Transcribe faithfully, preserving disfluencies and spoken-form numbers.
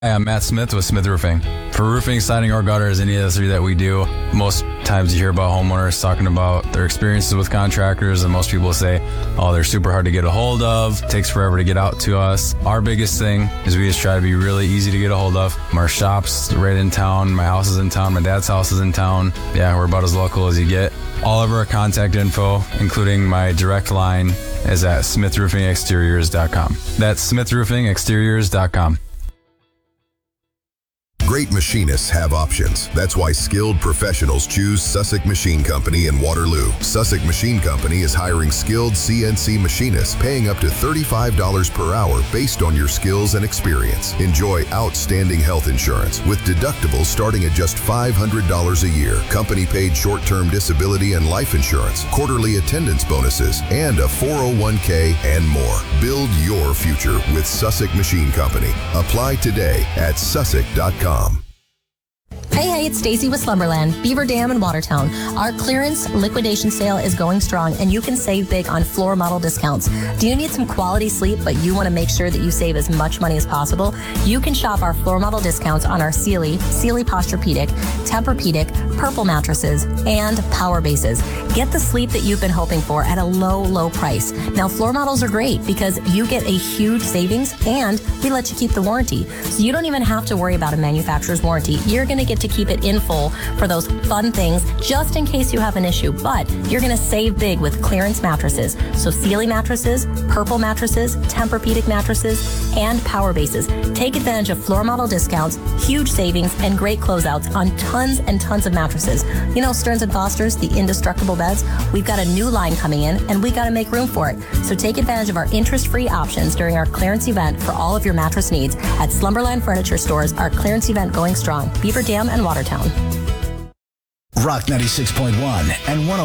Hi, I'm Matt Smith with Smith Roofing. For roofing, siding, or gutters, any of the three that we do, most times you hear about homeowners talking about their experiences with contractors, and most people say, oh, they're super hard to get a hold of, takes forever to get out to us. Our biggest thing is we just try to be really easy to get a hold of. Our shop's right in town, my house is in town, my dad's house is in town. Yeah, we're about as local as you get. All of our contact info, including my direct line, is at smith roofing exteriors dot com. That's smith roofing exteriors dot com. Great machinists have options. That's why skilled professionals choose Sussex Machine Company in Waterloo. Sussex Machine Company is hiring skilled C N C machinists, paying up to thirty-five dollars per hour based on your skills and experience. Enjoy outstanding health insurance with deductibles starting at just five hundred dollars a year, company-paid short-term disability and life insurance, quarterly attendance bonuses, and a four oh one k and more. Build your future with Sussex Machine Company. Apply today at sussex dot com. Hey, hey, it's Stacy with Slumberland, Beaver Dam, and Watertown. Our clearance liquidation sale is going strong, and you can save big on floor model discounts. Do you need some quality sleep, but you want to make sure that you save as much money as possible? You can shop our floor model discounts on our Sealy, Sealy Posturepedic, Tempur-Pedic, Purple mattresses, and Power bases. Get the sleep that you've been hoping for at a low, low price. Now, floor models are great because you get a huge savings, and we let you keep the warranty. So you don't even have to worry about a manufacturer's warranty. You're going to get to keep it in full for those fun things just in case you have an issue, but you're going to save big with clearance mattresses. So Sealy mattresses, Purple mattresses, Tempur-Pedic mattresses, and Power bases. Take advantage of floor model discounts, huge savings, and great closeouts on tons and tons of mattresses. You know Stearns and Foster's, the indestructible beds? We've got a new line coming in, and we got to make room for it. So take advantage of our interest-free options during our clearance event for all of your mattress needs at Slumberland Furniture Stores. Our clearance event going strong. Beaver Dam and Watertown. Rock ninety-six point one and one